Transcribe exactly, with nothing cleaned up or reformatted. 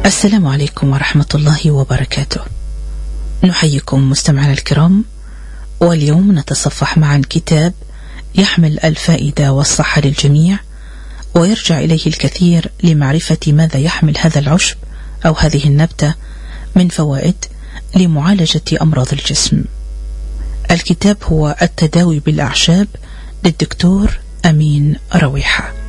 السلام عليكم ورحمة الله وبركاته. نحييكم مستمعينا الكرام، واليوم نتصفح معا كتاب يحمل الفائدة والصحة للجميع، ويرجع إليه الكثير لمعرفة ماذا يحمل هذا العشب أو هذه النبتة من فوائد لمعالجة أمراض الجسم. الكتاب هو التداوي بالأعشاب للدكتور أمين رويحة.